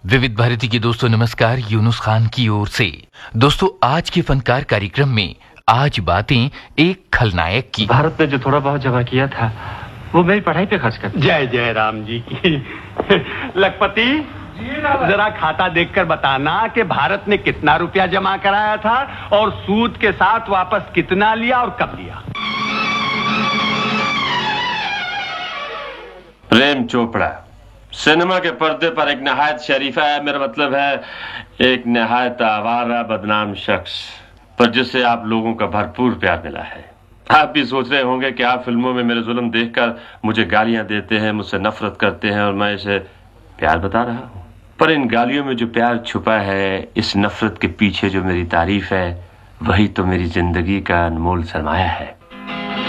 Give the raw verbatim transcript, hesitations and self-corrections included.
विविध भारती के दोस्तों नमस्कार, यूनुस खान की ओर से। दोस्तों आज के फनकार कार्यक्रम में आज बातें एक खलनायक की। भारत ने जो थोड़ा बहुत जमा किया था वो मेरी पढ़ाई पे खर्च कर। जय जय राम जी की। लखपति जरा खाता देखकर बताना कि भारत ने कितना रुपया जमा कराया था और सूद के साथ वापस कितना लिया और कब लिया। प्रेम चोपड़ा सिनेमा के पर्दे पर एक नहायत शरीफा है, मेरा मतलब है एक नहायत आवारा बदनाम शख्स, पर जिससे आप लोगों का भरपूर प्यार मिला है। आप भी सोच रहे होंगे कि आप फिल्मों में मेरे जुल्म देखकर मुझे गालियां देते हैं, मुझसे नफरत करते हैं और मैं इसे प्यार बता रहा हूं। पर इन गालियों में जो प्यार छुपा है, इस नफरत के पीछे जो मेरी तारीफ है, वही तो मेरी जिंदगी का अनमोल सरमाया है।